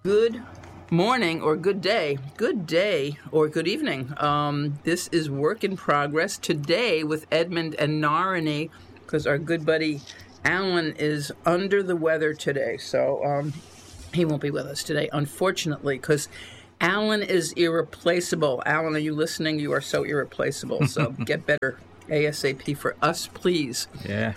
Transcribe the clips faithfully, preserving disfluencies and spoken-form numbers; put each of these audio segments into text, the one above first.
Good morning or good day, good day or good evening. Um, this is Work in Progress today with Edmund and Narani, because our good buddy Alan is under the weather today, so um, he won't be with us today, unfortunately, because Alan is irreplaceable. Alan, are you listening? You are so irreplaceable, so get better ASAP for us, please. Yeah.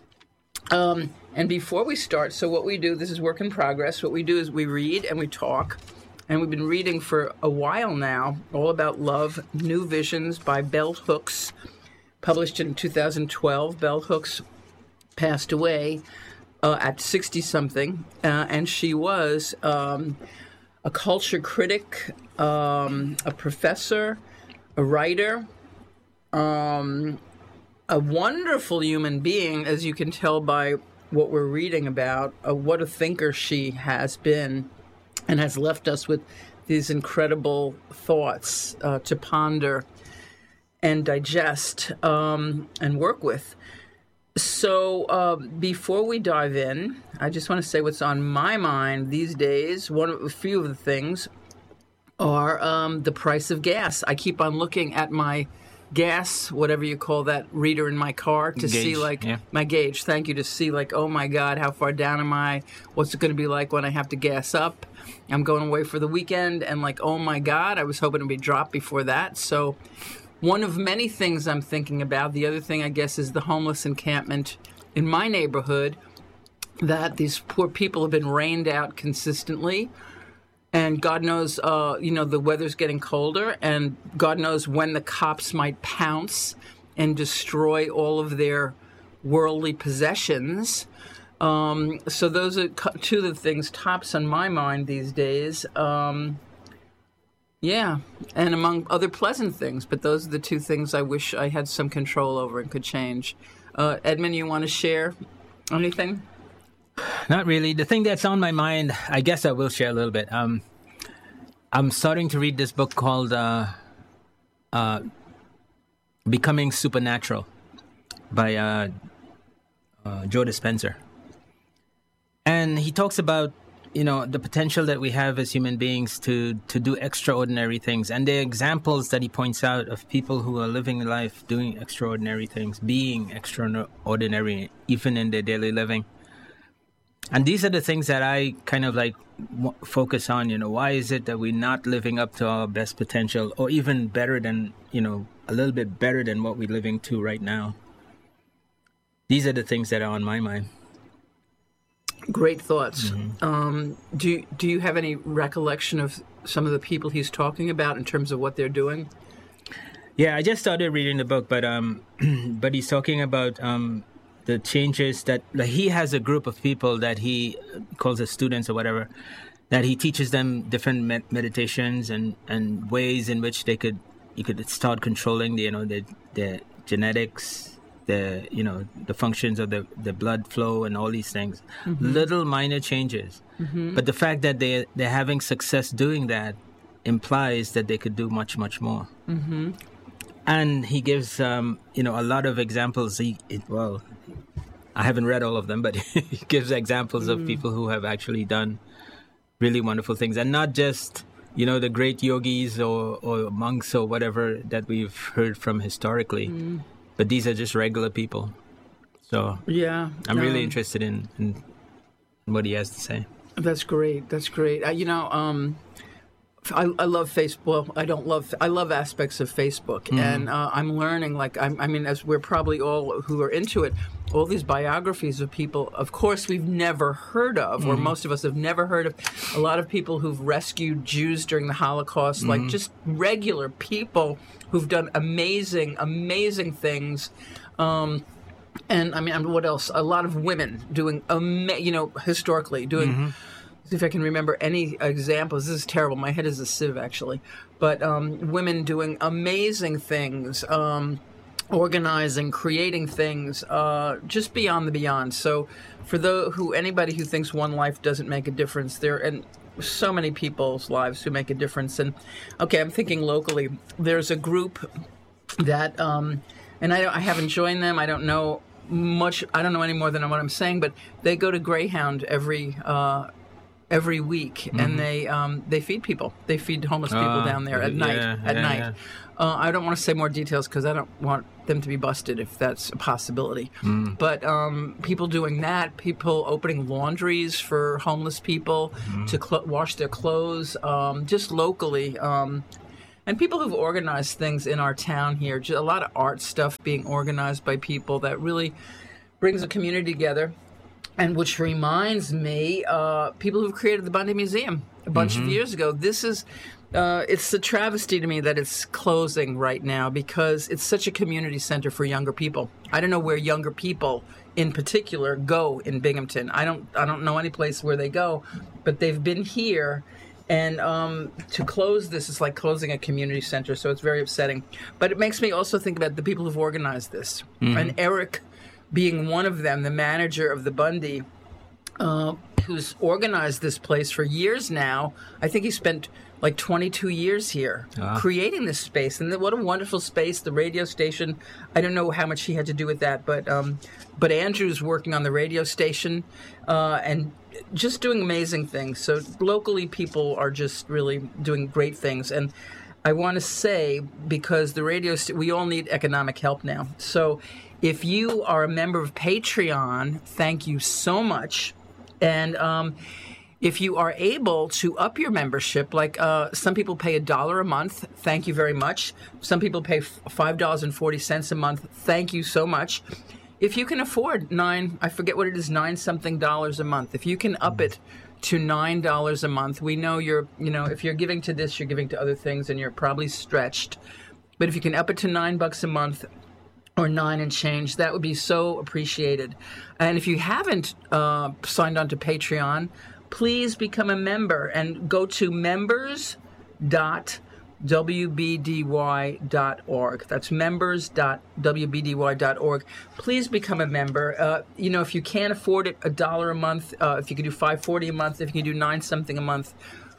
Um, and before we start, so what we do, this is Work in Progress, what we do is we read and we talk, and we've been reading for a while now, all about love, New Visions by Bell Hooks, published in two thousand twelve. Bell Hooks passed away uh, at sixty-something, uh, and she was um, a culture critic, um, a professor, a writer, um... a wonderful human being, as you can tell by what we're reading about. Uh, what a thinker she has been, and has left us with these incredible thoughts uh, to ponder and digest um, and work with. So uh, before we dive in, I just want to say what's on my mind these days. One of a few of the things are um, the price of gas. I keep on looking at my gas, whatever you call that reader in my car, to Gauge, see like yeah. my gauge. Thank you. To see like, oh my God, how far down am I? What's it going to be like when I have to gas up? I'm going away for the weekend, and like, oh my God, I was hoping to be dropped before that. So one of many things I'm thinking about. The other thing, I guess, is the homeless encampment in my neighborhood, that these poor people have been rained out consistently. And God knows, uh, you know, the weather's getting colder, and God knows when the cops might pounce and destroy all of their worldly possessions. Um, so those are two of the things tops on my mind these days. Um, yeah, and among other pleasant things, but those are the two things I wish I had some control over and could change. Uh, Edmund, you want to share anything? Not really. The thing that's on my mind, I guess I will share a little bit. Um, I'm starting to read this book called uh, uh, Becoming Supernatural by uh, uh, Joe Dispenza. And he talks about, you know, the potential that we have as human beings to, to do extraordinary things. And the examples that he points out of people who are living life doing extraordinary things, being extraordinary, even in their daily living. And these are the things that I kind of like w- focus on, you know, why is it that we're not living up to our best potential, or even better than, you know, a little bit better than what we're living to right now? These are the things that are on my mind. Great thoughts. Mm-hmm. Um, do, you, do you have any recollection of some of the people he's talking about in terms of what they're doing? Yeah, I just started reading the book, but um, but he's talking about um, the changes that like, he has a group of people that he calls as students or whatever, that he teaches them different med- meditations and, and ways in which they could you could start controlling the, you know the the genetics, the you know the functions of the, the blood flow and all these things. Mm-hmm. Little minor changes. Mm-hmm. But the fact that they they're having success doing that implies that they could do much, much more. Mm-hmm. And he gives um, you know a lot of examples. He it, well, I haven't read all of them, but he gives examples mm. of people who have actually done really wonderful things, and not just you know the great yogis or, or monks or whatever that we've heard from historically, mm. but these are just regular people. So yeah, I'm no. really interested in, in what he has to say. That's great. That's great. Uh, you know. Um, I, I love Facebook. Well, I don't love. I love aspects of Facebook, mm-hmm. and uh, I'm learning. Like I'm, I mean, as we're probably all who are into it, all these biographies of people. Of course, we've never heard of, mm-hmm. or most of us have never heard of. A lot of people who've rescued Jews during the Holocaust, mm-hmm. like just regular people who've done amazing, amazing things. Um, and I mean, I mean, what else? A lot of women doing, ama- you know, historically doing. Mm-hmm. See if I can remember any examples. This is terrible. My head is a sieve, actually. But um, women doing amazing things, um, organizing, creating things, uh, just beyond the beyond. So, for the who anybody who thinks one life doesn't make a difference, there and so many people's lives who make a difference. And okay, I'm thinking locally. There's a group that, um, and I, I haven't joined them. I don't know much. I don't know any more than what I'm saying. But they go to Greyhound every. Uh, every week, mm-hmm. and they um, they feed people. They feed homeless people uh, down there at yeah, night. At yeah, night. Yeah. Uh, I don't want to say more details because I don't want them to be busted if that's a possibility. Mm. But um, people doing that, people opening laundries for homeless people mm. to cl- wash their clothes, um, just locally. Um, and people who've organized things in our town here, just a lot of art stuff being organized by people that really brings a community together. And which reminds me, uh, people who've created the Bundy Museum a bunch mm-hmm. of years ago. This is... Uh, it's a travesty to me that it's closing right now because it's such a community center for younger people. I don't know where younger people, in particular, go in Binghamton. I don't. I don't know any place where they go, but they've been here, and um, to close this is like closing a community center. So it's very upsetting. But it makes me also think about the people who've organized this, mm-hmm. and Eric being one of them, the manager of the Bundy, uh, who's organized this place for years now. I think he spent like twenty-two years here ah. creating this space. And what a wonderful space. The radio station, I don't know how much he had to do with that, but um, but Andrew's working on the radio station uh, and just doing amazing things. So locally, people are just really doing great things. And I want to say, because the radio, st- we all need economic help now. So if you are a member of Patreon, thank you so much. And um, if you are able to up your membership, like uh, some people pay a dollar a month, thank you very much. Some people pay five dollars and forty cents a month, thank you so much. If you can afford nine, I forget what it is, nine something dollars a month. If you can up it to nine dollars a month, we know you're, you know, if you're giving to this, you're giving to other things, and you're probably stretched. But if you can up it to nine bucks a month, or nine and change, that would be so appreciated. And if you haven't uh, signed on to Patreon, please become a member and go to members dot w b d y dot org. That's members dot w b d y dot org. Please become a member. Uh, you know, if you can't afford it, a dollar a month, uh, if you can do five forty a month, if you can do nine something a month,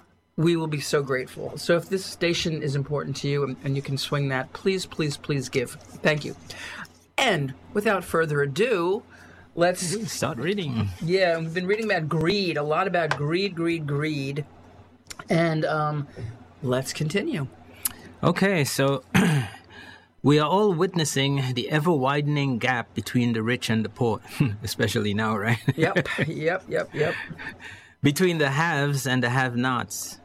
we will be so grateful. So if this station is important to you and, and you can swing that, please, please, please give. Thank you. And without further ado, let's start reading. Yeah, we've been reading about greed, a lot about greed, greed, greed. And um, let's continue. Okay, so we are all witnessing the ever-widening gap between the rich and the poor, especially now, right? Yep, yep, yep, yep. Between the haves and the have-nots.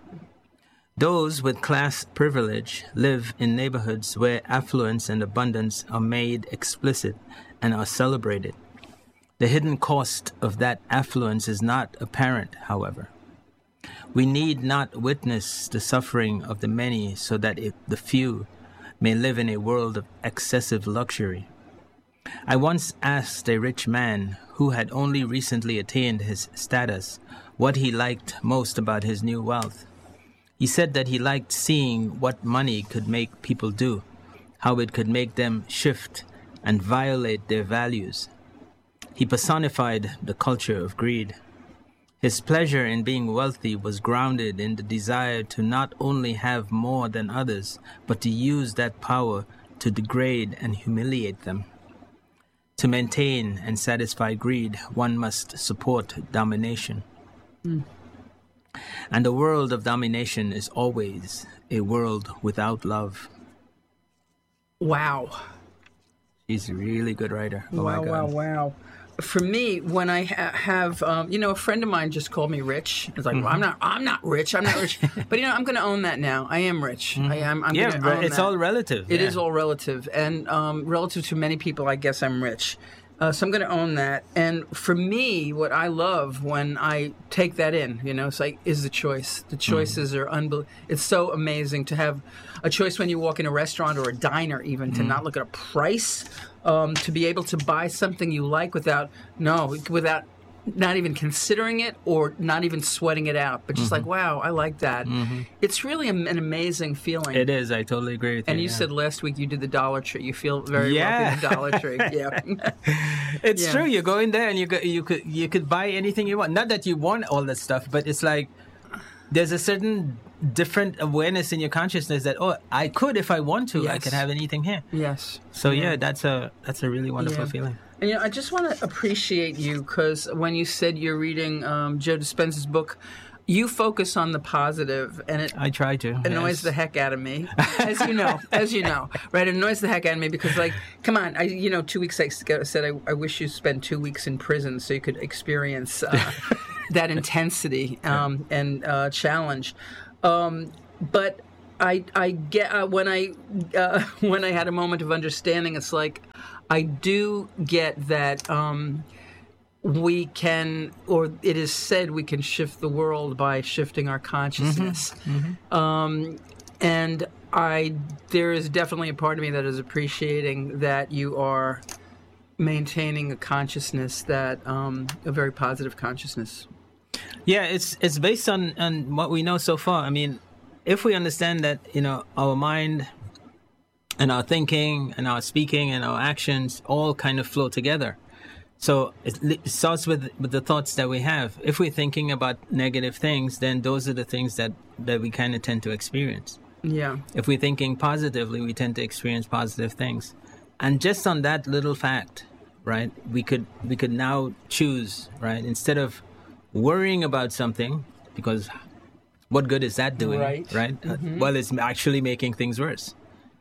Those with class privilege live in neighborhoods where affluence and abundance are made explicit and are celebrated. The hidden cost of that affluence is not apparent, however. We need not witness the suffering of the many so that it, the few may live in a world of excessive luxury. I once asked a rich man who had only recently attained his status what he liked most about his new wealth. He said that he liked seeing what money could make people do, how it could make them shift and violate their values. He personified the culture of greed. His pleasure in being wealthy was grounded in the desire to not only have more than others, but to use that power to degrade and humiliate them. To maintain and satisfy greed, one must support domination. Mm. And a world of domination is always a world without love. Wow. She's a really good writer. Oh wow, my God. wow, wow. For me, when I ha- have, um, you know, a friend of mine just called me rich. It's like, mm-hmm. well, I'm not, I'm not rich. I'm not rich. But you know, I'm going to own that now. I am rich. Mm-hmm. I am. I'm yeah, gonna own it's that. all relative. It yeah. is all relative, and um, relative to many people, I guess I'm rich. Uh, so I'm going to own that. And for me, what I love when I take that in, you know, it's like, is the choice. The choices mm. are unbelievable. It's so amazing to have a choice when you walk in a restaurant or a diner, even to mm. not look at a price, um, to be able to buy something you like without, no, without not even considering it or not even sweating it out, but just mm-hmm. like, wow, I like that. Mm-hmm. It's really a, an amazing feeling. It is. I totally agree with you. And you yeah. said last week you did the Dollar Tree. You feel very yeah. wealthy at the Dollar Tree. Yeah, it's yeah. true. You go in there and you could, you could you could buy anything you want. Not that you want all that stuff, but it's like there's a certain different awareness in your consciousness that, oh, I could if I want to. Yes. I could have anything here. Yes. So yeah, yeah that's a that's a really wonderful yeah. feeling. And, you know, I just want to appreciate you because when you said you're reading um, Joe Dispenza's book, you focus on the positive, and it I try to. annoys yes. the heck out of me, as you know, as you know, right? It annoys the heck out of me because, like, come on, I, you know, two weeks ago I said I, I wish you spent two weeks in prison so you could experience uh, that intensity um, and uh, challenge. Um, but I, I get uh, when I uh, when I had a moment of understanding, it's like I do get that. Um, We can, or it is said, we can shift the world by shifting our consciousness. Mm-hmm. Mm-hmm. Um, and I, there is definitely a part of me that is appreciating that you are maintaining a consciousness that, um, a very positive consciousness. Yeah, it's it's based on, on what we know so far. I mean, if we understand that, you know, our mind and our thinking and our speaking and our actions all kind of flow together. So it, it starts with with the thoughts that we have. If we're thinking about negative things, then those are the things that, that we kind of tend to experience. Yeah. If we're thinking positively, we tend to experience positive things. And just on that little fact, right, we could we could now choose, right, instead of worrying about something, because what good is that doing, right? right? Mm-hmm. Uh, well, it's actually making things worse.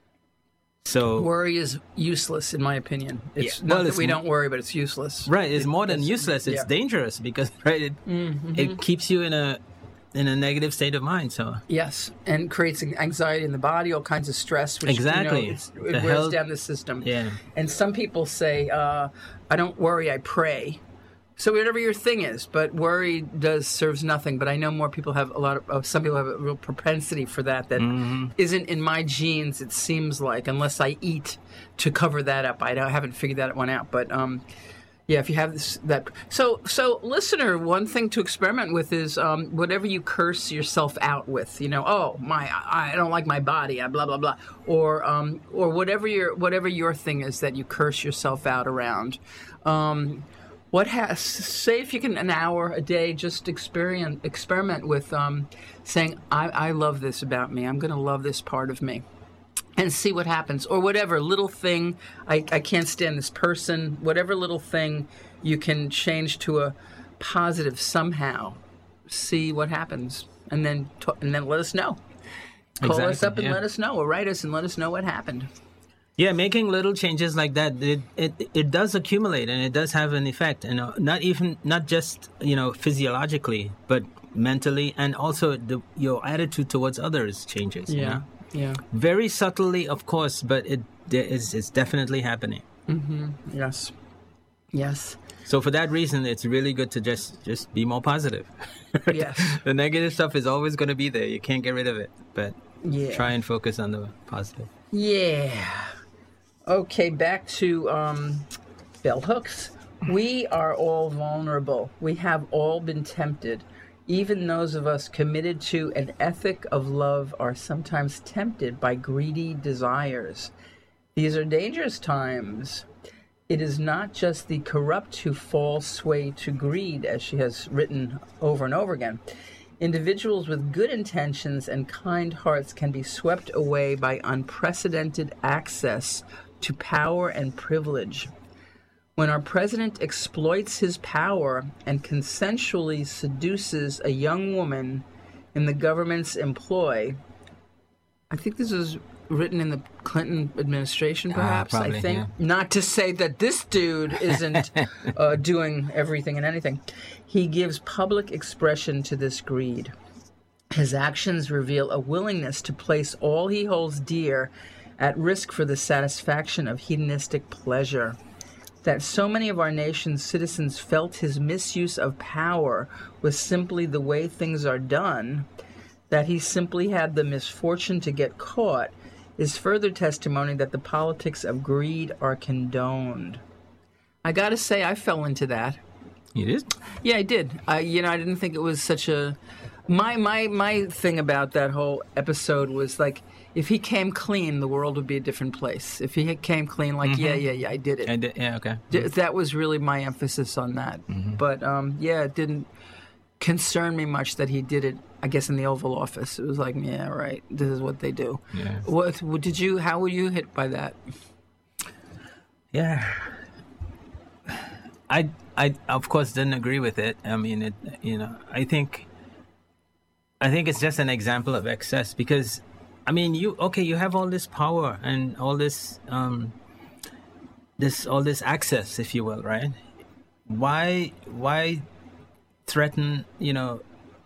So worry is useless, in my opinion. It's yeah. not well, that it's we don't worry, but it's useless. Right. It's it, more than it's, useless. It's yeah. dangerous because right, it, mm-hmm. it keeps you in a in a negative state of mind. So yes, and creates anxiety in the body, all kinds of stress. Which, exactly. You know, it's, it the wears health, down the system. Yeah. And some people say, uh, "I don't worry, I pray." So whatever your thing is, but worry does serves nothing. But I know more people have a lot of, uh, some people have a real propensity for that that mm-hmm. isn't in my genes, it seems like, unless I eat to cover that up. I, don't, I haven't figured that one out. But um, yeah, if you have this, that. So, so listener, one thing to experiment with is um, whatever you curse yourself out with, you know, oh, my, I, I don't like my body, I blah, blah, blah. Or, um, or whatever your, whatever your thing is that you curse yourself out around. Um, What has say if you can an hour a day just experience experiment with um, saying I, I love this about me. I'm going to love this part of me, and see what happens. Or whatever little thing I, I can't stand this person. Whatever little thing you can change to a positive somehow. See what happens, and then t- and then let us know. Call exactly, us up and yeah. let us know, or write us and let us know what happened. Yeah, making little changes like that, it, it it does accumulate and it does have an effect. You know, not even not just you know physiologically, but mentally, and also the, your attitude towards others changes. Yeah, you know? yeah. Very subtly, of course, but it is it's definitely happening. Mm-hmm. Yes, yes. So for that reason, it's really good to just just be more positive. Yes. The negative stuff is always going to be there. You can't get rid of it, but yeah. try and focus on the positive. Yeah. Okay, back to um, bell hooks. We are all vulnerable. We have all been tempted. Even those of us committed to an ethic of love are sometimes tempted by greedy desires. These are dangerous times. It is not just the corrupt who fall sway to greed, as she has written over and over again. Individuals with good intentions and kind hearts can be swept away by unprecedented access to power and privilege. When our president exploits his power and consensually seduces a young woman in the government's employ, I think this was written in the Clinton administration, perhaps, ah, probably, I think. Yeah. Not to say that this dude isn't uh, doing everything and anything. He gives public expression to this greed. His actions reveal a willingness to place all he holds dear at risk for the satisfaction of hedonistic pleasure. That so many of our nation's citizens felt his misuse of power was simply the way things are done, that he simply had the misfortune to get caught, is further testimony that the politics of greed are condoned. I gotta say, I fell into that. You did? Yeah, I did. I, you know, I didn't think it was such a... My, my, my thing about that whole episode was, like, if he came clean, the world would be a different place. If he came clean, like, mm-hmm. yeah, yeah, yeah, I did it. I did, yeah, okay. D- that was really my emphasis on that. Mm-hmm. But, um, yeah, it didn't concern me much that he did it, I guess, in the Oval Office. It was like, yeah, right, this is what they do. Yeah. What, what did you, how were you hit by that? Yeah. I, I, of course, didn't agree with it. I mean, it, you know, I think I think it's just an example of excess because, I mean, you okay, you have all this power and all this, um, this all this access, if you will, right? Why, why threaten? You know,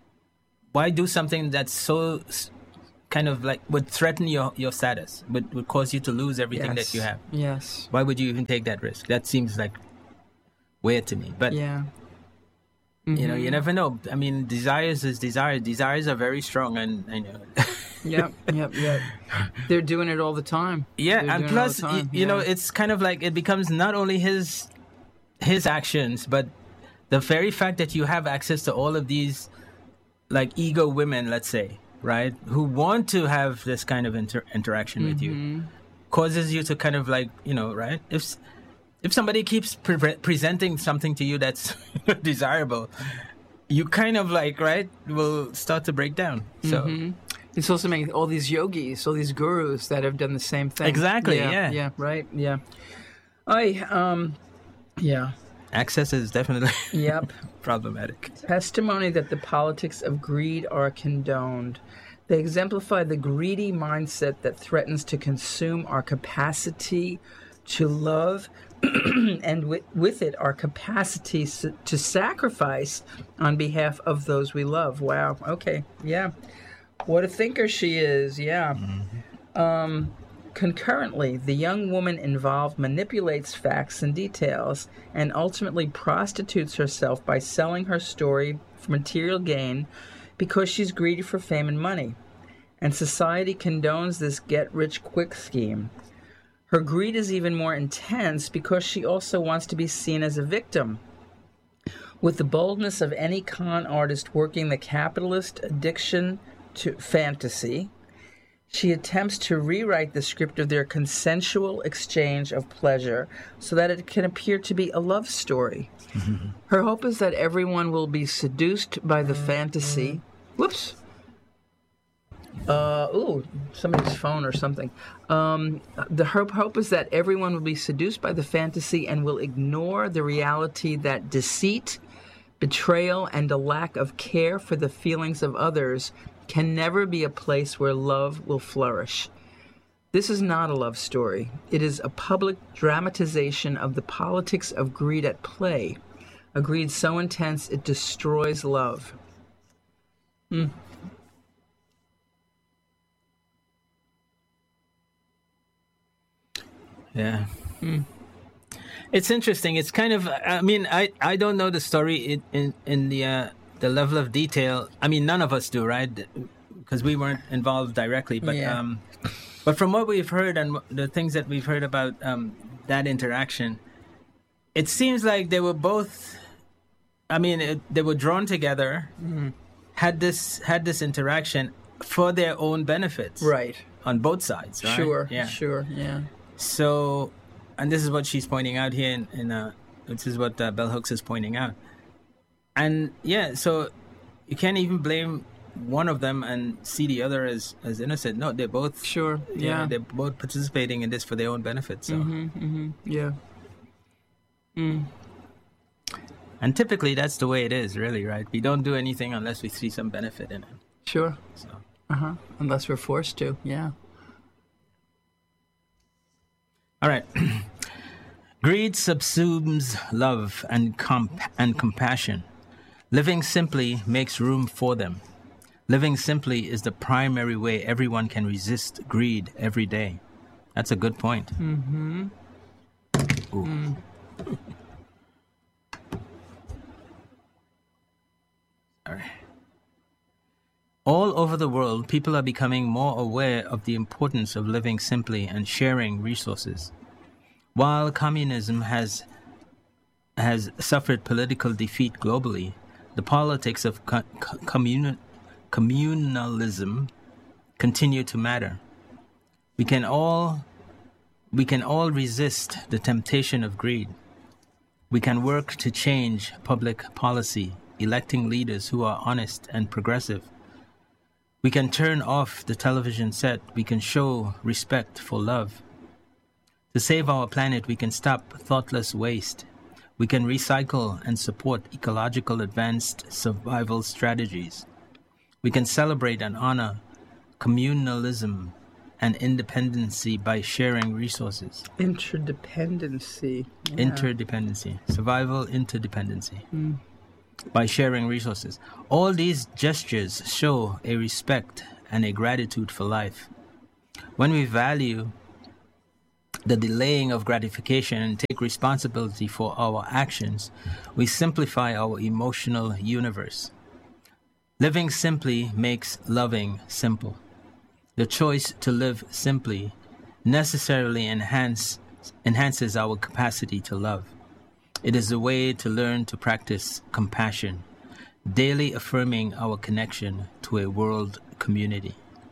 why do something that's so kind of like would threaten your, your status, would would cause you to lose everything Yes. that you have? Yes. Why would you even take that risk? That seems like weird to me. But Yeah. you know, you never know. I mean, desires is desire. Desires are very strong, and I know. Yep. Yep. Yep. They're doing it all the time. Yeah, They're and doing it all plus, the y- time. you know, Yeah. it's kind of like it becomes not only his his actions, but the very fact that you have access to all of these, like ego women, let's say, right, who want to have this kind of inter- interaction with you, causes you to kind of like, you know, right? If s- if somebody keeps pre- presenting something to you that's desirable, you kind of like, right, will start to break down. So. It's also making all these yogis, all these gurus that have done the same thing. Exactly, yeah. Yeah, right, yeah. I, um, yeah, Access is definitely yep. problematic. Testimony that the politics of greed are condoned. They exemplify the greedy mindset that threatens to consume our capacity to love and with, with it our capacity s- to sacrifice on behalf of those we love. Wow, okay, yeah. What a thinker she is, yeah. Um, concurrently, the young woman involved manipulates facts and details and ultimately prostitutes herself by selling her story for material gain because she's greedy for fame and money. And society condones this get-rich-quick scheme. Her greed is even more intense because she also wants to be seen as a victim. With the boldness of any con artist working the capitalist addiction to fantasy, she attempts to rewrite the script of their consensual exchange of pleasure so that it can appear to be a love story. Her hope is that everyone will be seduced by the fantasy. Whoops. Uh, ooh, somebody's phone or something. Um, the her hope is that everyone will be seduced by the fantasy and will ignore the reality that deceit, betrayal, and a lack of care for the feelings of others can never be a place where love will flourish. This is not a love story. It is a public dramatization of the politics of greed at play, a greed so intense it destroys love. Hmm. Yeah. It's interesting. It's kind of, I mean, I, I don't know the story in, in, in the uh, the level of detail. I mean, none of us do, right? Because we weren't involved directly. But Yeah. um, but from what we've heard and the things that we've heard about um, that interaction, it seems like they were both, I mean, it, they were drawn together, had this had this interaction for their own benefits. Right. On both sides, right? Sure. Yeah. Sure. Yeah. So, and this is what she's pointing out here, in, in uh, this is what uh, Bell Hooks is pointing out. And yeah, so you can't even blame one of them and see the other as, as innocent. No, they're both Sure. you know, Yeah. they're both participating in this for their own benefit. So, Yeah. and typically that's the way it is, really, right? We don't do anything unless we see some benefit in it. Sure. So, Uh huh. Unless we're forced to. Yeah. all right. Greed subsumes love and comp- and compassion. Living simply makes room for them. Living simply is the primary way everyone can resist greed every day. That's a good point. Mm-hmm. Ooh. Mm. Sorry. All over the world, people are becoming more aware of the importance of living simply and sharing resources. While communism has has suffered political defeat globally, the politics of co- co- communi- communalism continue to matter. We can all we can all resist the temptation of greed. We can work to change public policy, electing leaders who are honest and progressive. We can turn off the television set. We can show respect for love. To save our planet, we can stop thoughtless waste. We can recycle and support ecological advanced survival strategies. We can celebrate and honor communalism and independency by sharing resources. Interdependency. Yeah. Interdependency. Survival interdependency. Mm. By sharing resources. All these gestures show a respect and a gratitude for life. When we value the delaying of gratification and take responsibility for our actions, we simplify our emotional universe. Living simply makes loving simple. The choice to live simply necessarily enhance, enhances our capacity to love. It is a way to learn to practice compassion, daily affirming our connection to a world community.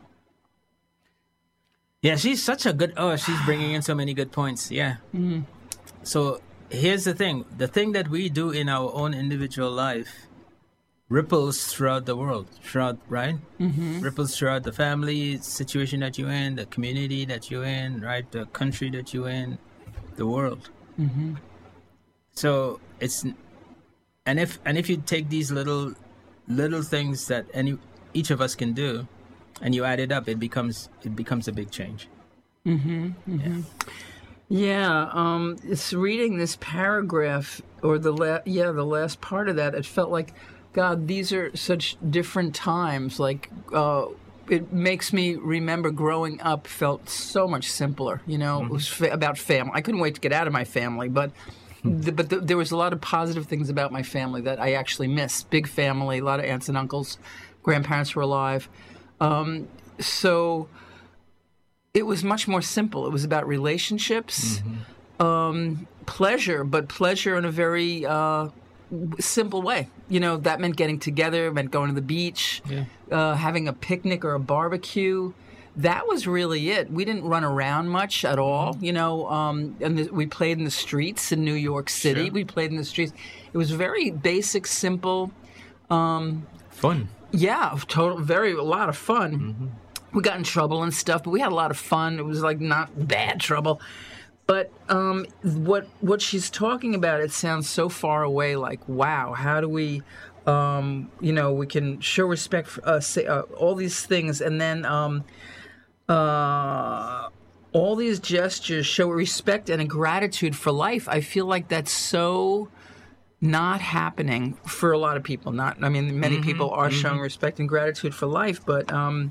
Yeah, she's such a good... Oh, she's bringing in so many good points. Yeah. Mm. So here's the thing. The thing that we do in our own individual life ripples throughout the world, throughout, right? Mm-hmm. Ripples throughout the family situation that you're in, the community that you're in, right? The country that you're in, the world. Mm-hmm. So it's, and if and if you take these little little things that any each of us can do, and you add it up, it becomes it becomes a big change. Mm-hmm. Mm-hmm. Yeah. Yeah, um, it's reading this paragraph or the la- yeah the last part of that. It felt like, God, these are such different times. Like, uh, it makes me remember growing up felt so much simpler. You know, mm-hmm. It was fa- about family. I couldn't wait to get out of my family, but the, but the, there was a lot of positive things about my family that I actually missed. Big family, a lot of aunts and uncles, grandparents were alive. Um, so it was much more simple. It was about relationships, mm-hmm. um, pleasure, but pleasure in a very uh, simple way. You know, that meant getting together, meant going to the beach, yeah. uh, having a picnic or a barbecue. That was really it. We didn't run around much at all, you know, um, and the, we played in the streets in New York City. Sure. We played in the streets. It was very basic, simple. Um, fun. Yeah, total, very, a lot of fun. Mm-hmm. We got in trouble and stuff, but we had a lot of fun. It was like not bad trouble. But um, what what she's talking about, it sounds so far away, like, wow, how do we, um, you know, we can show respect for uh, say, uh, all these things, and then um, uh, all these gestures show respect and a gratitude for life. I feel like that's so not happening for a lot of people. Not, I mean, many mm-hmm, people are mm-hmm. showing respect and gratitude for life, but um,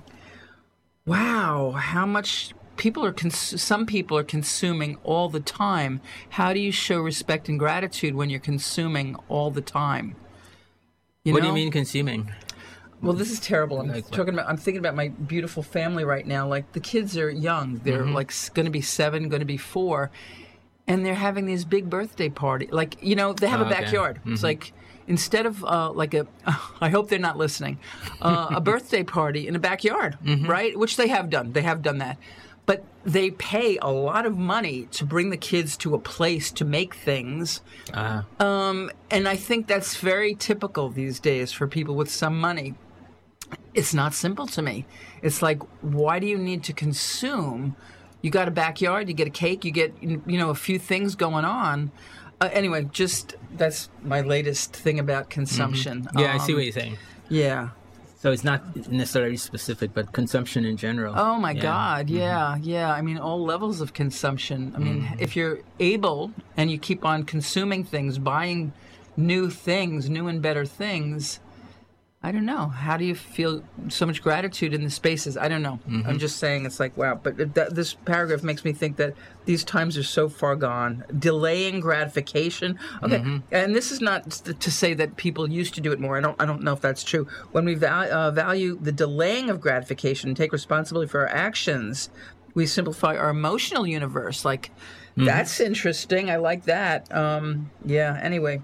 wow, how much people are, cons- some people are consuming all the time. How do you show respect and gratitude when you're consuming all the time? You what know? do you mean consuming? Well, this is terrible. I'm like talking about. I'm thinking about my beautiful family right now. Like, the kids are young. They're mm-hmm. like going to be seven, going to be four, and they're having these big birthday party. Like, you know, they have oh, a backyard. Okay. Mm-hmm. It's like, instead of uh, like a, I hope they're not listening, uh, a birthday party in a backyard, mm-hmm. right? Which they have done. They have done that. But they pay a lot of money to bring the kids to a place to make things. Uh. Um, and I think that's very typical these days for people with some money. It's not simple to me. It's like, why do you need to consume? You got a backyard, you get a cake, you get, you know, a few things going on. Uh, anyway, just that's my latest thing about consumption. Mm-hmm. Yeah, um, I see what you're saying. Yeah. So it's not necessarily specific, but consumption in general. Oh, my yeah. God. Yeah, mm-hmm. yeah. I mean, all levels of consumption. I mean, mm-hmm. if you're able and you keep on consuming things, buying new things, new and better things, I don't know. How do you feel so much gratitude in the spaces? I don't know. Mm-hmm. I'm just saying, it's like, wow. But that, this paragraph makes me think that these times are so far gone. Delaying gratification. Okay, mm-hmm. and this is not to say that people used to do it more. I don't. I don't know if that's true. When we val- uh, value the delaying of gratification and take responsibility for our actions, we simplify our emotional universe. Like, mm-hmm. that's interesting. I like that. Um, yeah. Anyway.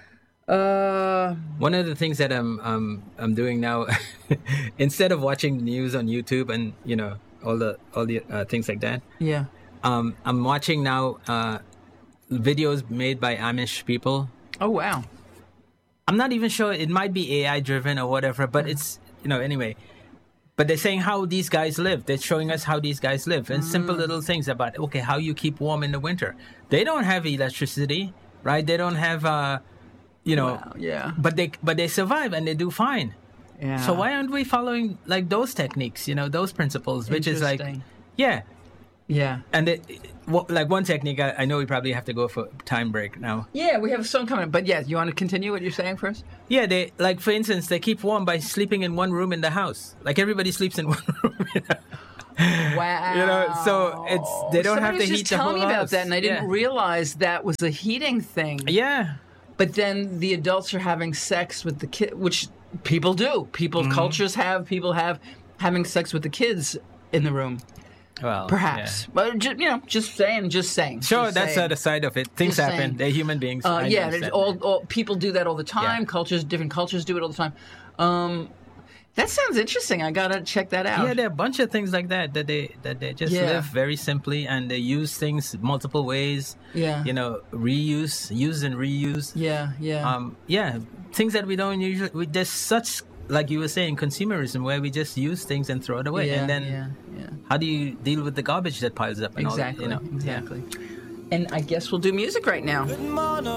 Uh, One of the things that I'm um, I'm doing now, instead of watching the news on YouTube and you know all the all the uh, things like that, yeah, um, I'm watching now uh, videos made by Amish people. Oh wow! I'm not even sure, it might be A I driven or whatever, but mm. it's you know anyway. But they're saying how these guys live. They're showing us how these guys live and mm. simple little things about okay how you keep warm in the winter. They don't have electricity, right? They don't have. Uh, You know, wow, yeah, but they but they survive and they do fine. Yeah. So why aren't we following like those techniques? You know, those principles, which is like, Interesting. yeah. Yeah. And it, well, like one technique, I, I know we probably have to go for time break now. Yeah, we have a song coming. But yeah, you want to continue what you're saying first? Yeah, they like for instance, they keep warm by sleeping in one room in the house. Like everybody sleeps in one room. You know? Wow. You know, so it's they don't Somebody have to was heat just the telling whole me about house. that, and I didn't yeah. realize that was a heating thing. Yeah. But then the adults are having sex with the kid, which people do. People, Mm-hmm. cultures have, people have having sex with the kids in the room. Well, Perhaps. yeah. But, ju- you know, just saying, just saying. Sure, just that's saying. uh, the side of it. Things Just happen. saying. They're human beings. Uh, I yeah, understand there's all, that. all people do that all the time. Yeah. Cultures, different cultures do it all the time. Um, that sounds interesting. I gotta check that out. Yeah, there are a bunch of things like that that they that they just Yeah. live very simply and they use things multiple ways. Yeah. You know, reuse, use and reuse. yeah, yeah. Um, yeah, things that we don't usually. We, there's such, like you were saying, consumerism where we just use things and throw it away, yeah, and then yeah, yeah. how do you deal with the garbage that piles up? And Exactly, all that, you know? exactly. And I guess we'll do music right now. Good morning.